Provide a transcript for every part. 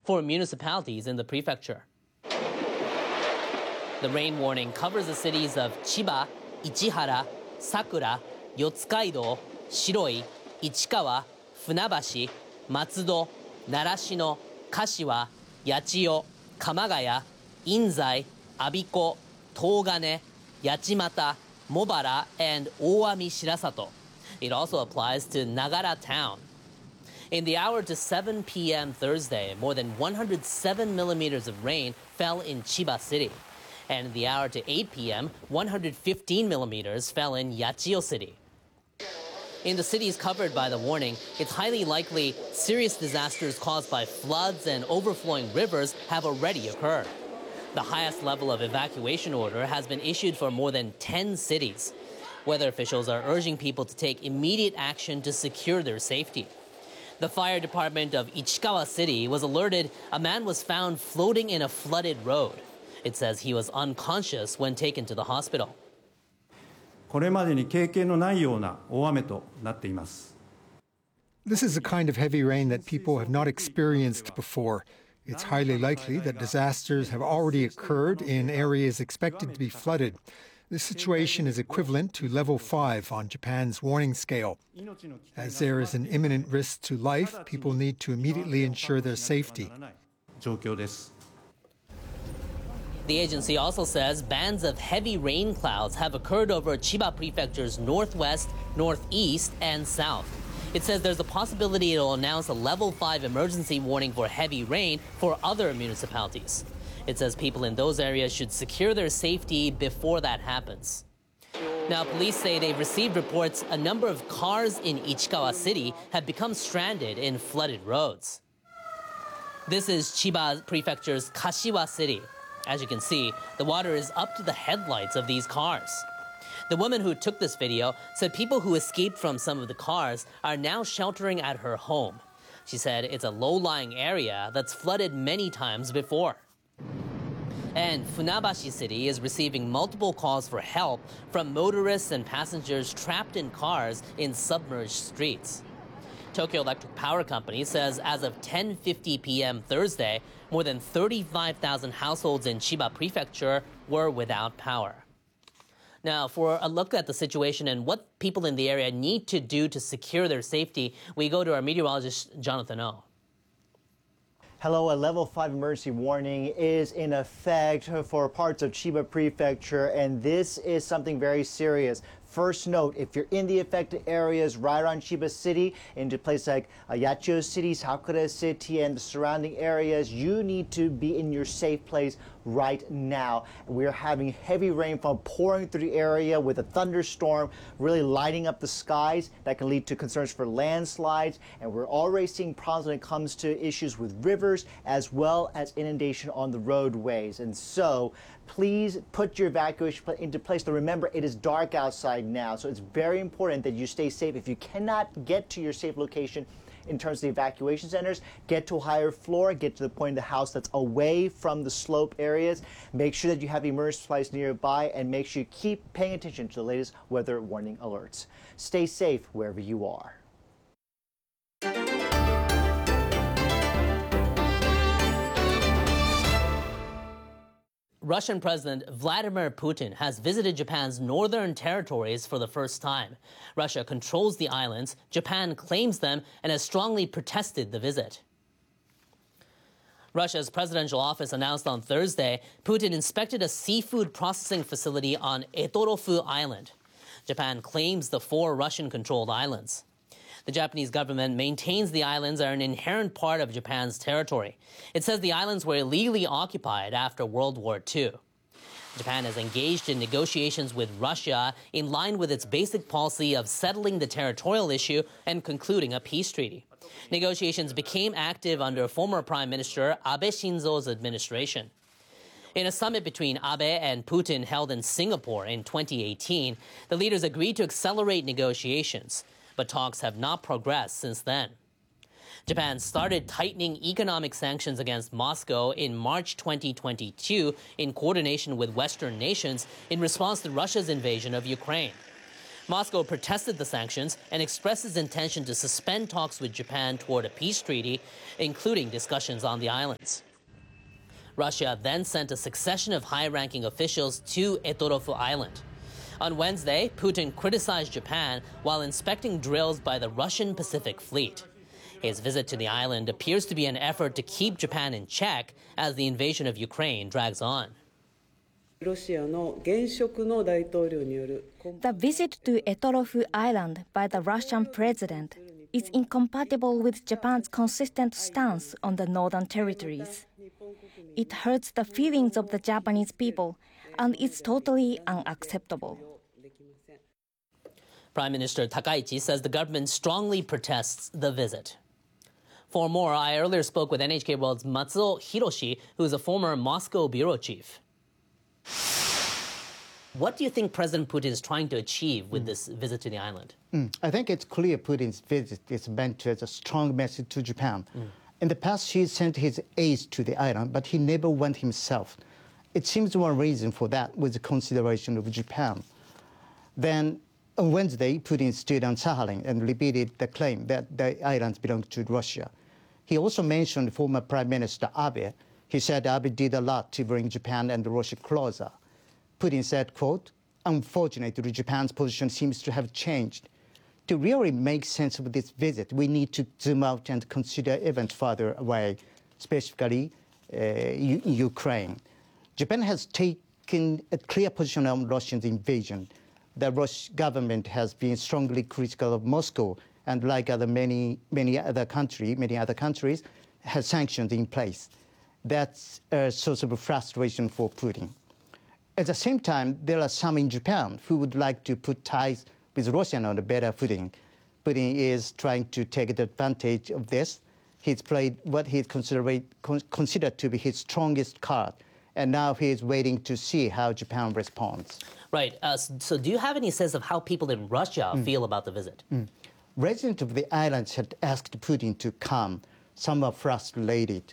for municipalities in the prefecture. The rain warning covers the cities of Chiba, Ichihara, Sakura, Yotsukaido, Shiroi, Ichikawa, Funabashi, Matsudo, Narashino, Kashiwa, Yachiyo, Kamagaya, Inzai, Abiko, Togane, Yachimata, Mobara, and Owami Shirasato. It also applies to Nagara town. In the hour to 7 p.m. Thursday, more than 107 millimeters of rain fell in Chiba City. And in the hour to 8 p.m., 115 millimeters fell in Yachiyo City. In the cities covered by the warning, it's highly likely serious disasters caused by floods and overflowing rivers have already occurred. The highest level of evacuation order has been issued for more than 10 cities. Weather officials are urging people to take immediate action to secure their safety. The fire department of Ichikawa City was alerted a man was found floating in a flooded road. It says he was unconscious when taken to the hospital. これまでに経験のないような大雨となっています。 This is a kind of heavy rain that people have not experienced before. It's highly likely that disasters have already occurred in areas expected to be flooded. This situation is equivalent to level 5 on Japan's warning scale. As there is an imminent risk to life, people need to immediately ensure their safety. 状況です。 The agency also says bands of heavy rain clouds have occurred over Chiba Prefecture's northwest, northeast, and south. It says there's a possibility it'll announce a level 5 emergency warning for heavy rain for other municipalities. It says people in those areas should secure their safety before that happens. Now, police say they've received reports a number of cars in Ichikawa City have become stranded in flooded roads. This is Chiba Prefecture's Kashiwa City. As you can see, the water is up to the headlights of these cars. The woman who took this video said people who escaped from some of the cars are now sheltering at her home. She said it's a low-lying area that's flooded many times before. And Funabashi City is receiving multiple calls for help from motorists and passengers trapped in cars in submerged streets. Tokyo Electric Power Company says as of 10:50 p.m. Thursday, more than 35,000 households in Chiba Prefecture were without power. Now, for a look at the situation and what people in the area need to do to secure their safety, we go to our meteorologist, Jonathan Oh. Hello, a level 5 emergency warning is in effect for parts of Chiba Prefecture, and this is something very serious. First note, if you're in the affected areas right around Chiba City, into places like Yachiyo City, Sakura City, and the surrounding areas, you need to be in your safe place right now. We're having heavy rainfall pouring through the area with a thunderstorm really lighting up the skies that can lead to concerns for landslides, and we're already seeing problems when it comes to issues with rivers as well as inundation on the roadways. And so please put your evacuation plan into place. Now remember, it is dark outside now, so it's very important that you stay safe. If you cannot get to your safe location in terms of the evacuation centers, get to a higher floor, get to the point of the house that's away from the slope areas. Make sure that you have emergency supplies nearby, and make sure you keep paying attention to the latest weather warning alerts. Stay safe wherever you are. Russian President Vladimir Putin has visited Japan's northern territories for the first time. Russia controls the islands, Japan claims them, and has strongly protested the visit. Russia's presidential office announced on Thursday Putin inspected a seafood processing facility on Etorofu Island. Japan claims the 4 Russian-controlled islands. The Japanese government maintains the islands are an inherent part of Japan's territory. It says the islands were illegally occupied after World War II. Japan has engaged in negotiations with Russia in line with its basic policy of settling the territorial issue and concluding a peace treaty. Negotiations became active under former Prime Minister Abe Shinzo's administration. In a summit between Abe and Putin held in Singapore in 2018, the leaders agreed to accelerate negotiations, but talks have not progressed since then. Japan started tightening economic sanctions against Moscow in March 2022 in coordination with Western nations in response to Russia's invasion of Ukraine. Moscow protested the sanctions and expressed its intention to suspend talks with Japan toward a peace treaty, including discussions on the islands. Russia then sent a succession of high-ranking officials to Etorofu Island. On Wednesday, Putin criticized Japan while inspecting drills by the Russian Pacific Fleet. His visit to the island appears to be an effort to keep Japan in check as the invasion of Ukraine drags on. The visit to Etorofu Island by the Russian president is incompatible with Japan's consistent stance on the northern territories. It hurts the feelings of the Japanese people, and it's totally unacceptable. Prime Minister Takaichi says the government strongly protests the visit. For more, I earlier spoke with NHK World's Matsuo Hiroshi, who is a former Moscow bureau chief. What do you think President Putin is trying to achieve with this visit to the island? I think it's clear Putin's visit is meant as a strong message to Japan. In the past, he sent his aides to the island, but he never went himself. It seems one reason for that was the consideration of Japan. Then, on Wednesday, Putin stood on Sakhalin and repeated the claim that the islands belong to Russia. He also mentioned former Prime Minister Abe. He said Abe did a lot to bring Japan and Russia closer. Putin said, quote, "Unfortunately, Japan's position seems to have changed. To really make sense of this visit, we need to zoom out and consider events further away, specifically Ukraine. Japan has taken a clear position on Russia's invasion. The Russian government has been strongly critical of Moscow, and like many other countries, has sanctions in place. That's a source of frustration for Putin. At the same time, there are some in Japan who would like to put ties with Russia on a better footing. Putin is trying to take advantage of this. He's played what he considered to be his strongest card, and now he is waiting to see how Japan responds. Right. So do you have any sense of how people in Russia feel about the visit? Residents of the islands had asked Putin to come. Some are frustrated.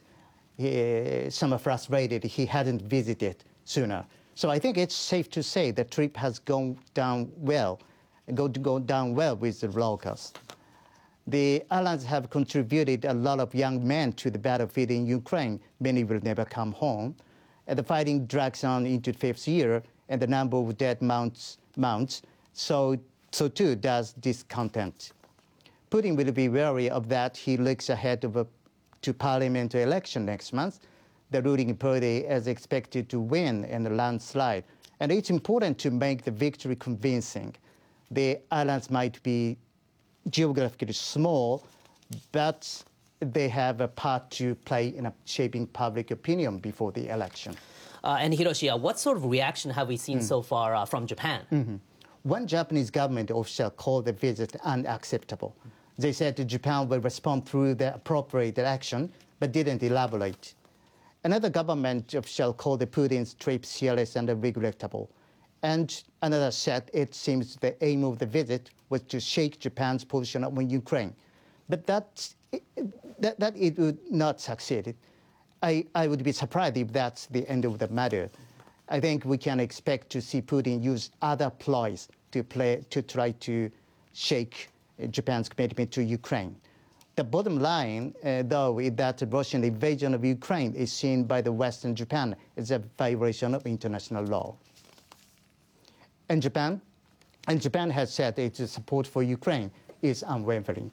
He hadn't visited sooner. So I think it's safe to say the trip has gone down well with the locals. The islands have contributed a lot of young men to the battlefield in Ukraine. Many will never come home. And the fighting drags on into the 5th year, and the number of dead mounts. So too does discontent. Putin will be wary of that. He looks ahead to parliamentary election next month. The ruling party is expected to win in a landslide. And it's important to make the victory convincing. The islands might be geographically small, but they have a part to play in shaping public opinion before the election. And Hiroshi, what sort of reaction have we seen so far from Japan? One Japanese government official called the visit unacceptable. They said that Japan will respond through the appropriate action, but didn't elaborate. Another government official called the Putin's trip serious and regrettable. And another said it seems the aim of the visit was to shake Japan's position on Ukraine. But that it would not succeed. I would be surprised if that's the end of the matter. I think we can expect to see Putin use other ploys to try to shake Japan's commitment to Ukraine. The bottom line, though, is that the Russian invasion of Ukraine is seen by the West and Japan as a violation of international law. And Japan has said its support for Ukraine is unwavering.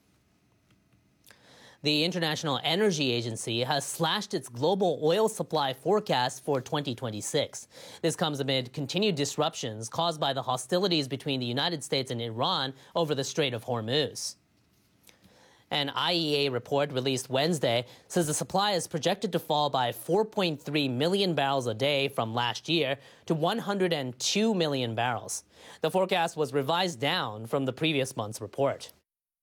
The International Energy Agency has slashed its global oil supply forecast for 2026. This comes amid continued disruptions caused by the hostilities between the United States and Iran over the Strait of Hormuz. An IEA report released Wednesday says the supply is projected to fall by 4.3 million barrels a day from last year to 102 million barrels. The forecast was revised down from the previous month's report.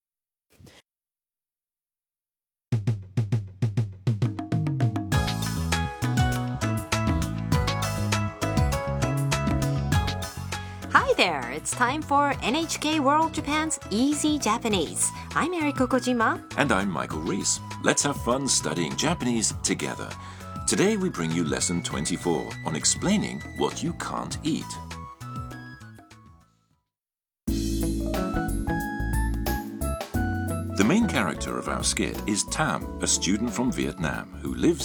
Hi there! It's time for NHK World Japan's Easy Japanese. I'm Eriko Kojima. And I'm Michael Reese. Let's have fun studying Japanese together. Today we bring you lesson 24 on explaining what you can't eat. main character of our skit is Tam, a student from Vietnam who lives